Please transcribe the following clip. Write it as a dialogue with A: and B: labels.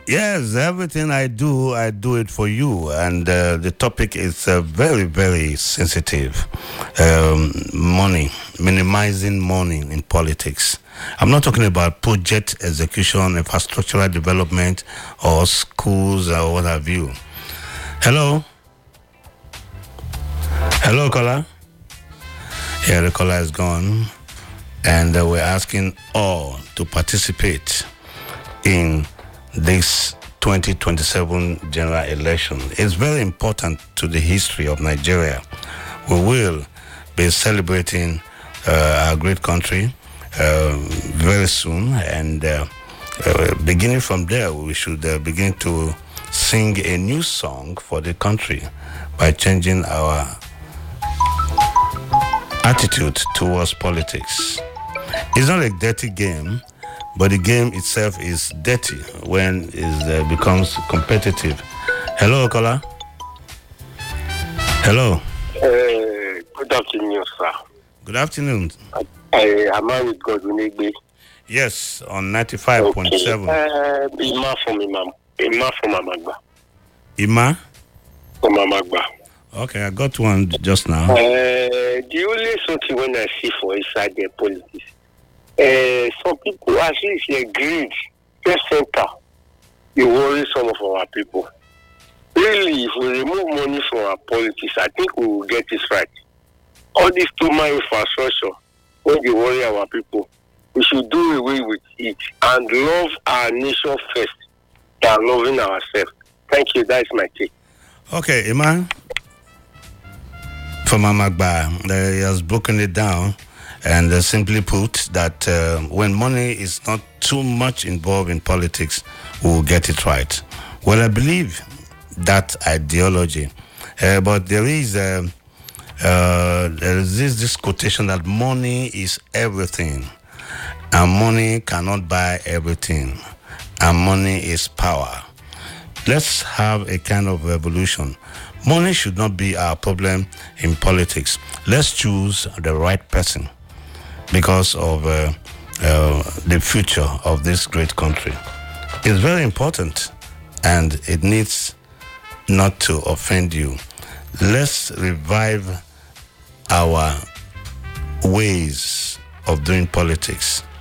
A: Yes, everything I do it for you. And the topic is very, very sensitive. Money, minimizing money in politics. I'm not talking about project execution, infrastructural development, or schools or what have you. Hello? Hello, caller? Yeah, the caller is gone. And we're asking all to participate in this 2027 general election. It's very important to the history of Nigeria. We will be celebrating our great country very soon, and beginning from there, we should begin to sing a new song for the country by changing our attitude towards politics. It's not a dirty game, but the game itself is dirty when it becomes competitive. Hello, caller. Hello.
B: Good afternoon, sir.
A: Good afternoon.
B: Am I with Godwin?
A: Yes, on 95.7.
B: Ima from Amagba.
A: Ima?
B: From Amagba.
A: Okay, I got one just now.
B: The only something when I see for inside the politics, some people actually say greed, just center. You worry some of our people. Really, if we remove money from our politics, I think we will get this right. All this too much infrastructure, when you worry our people, we should do away with it and love our nation first than loving ourselves. Thank you. That's my take.
A: Okay, Iman from Amagba, he has broken it down and simply put that when money is not too much involved in politics, we will get it right. Well, I believe that ideology, but there is this quotation that money is everything, and money cannot buy everything, and money is power. Let's have a kind of revolution. Money should not be our problem in politics. Let's choose the right person because of the future of this great country. It's very important, and it needs not to offend you. Let's revive our ways of doing politics.